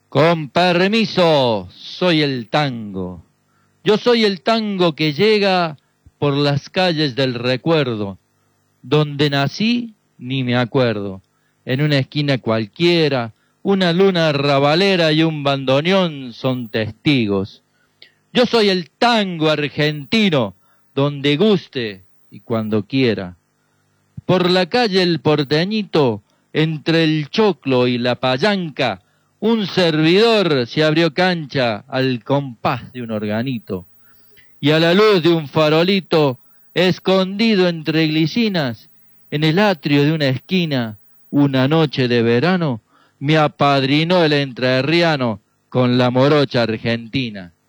Con permiso, soy el tango. Yo soy el tango que llega por las calles del recuerdo. Donde nací, ni me acuerdo. En una esquina cualquiera, una luna rabalera y un bandoneón son testigos. Yo soy el tango argentino, donde guste y cuando quiera. Por la calle El Porteñito, entre el choclo y la payanca, un servidor se abrió cancha al compás de un organito. Y a la luz de un farolito, escondido entre glicinas, en el atrio de una esquina, una noche de verano, me apadrinó el entrerriano con la morocha argentina.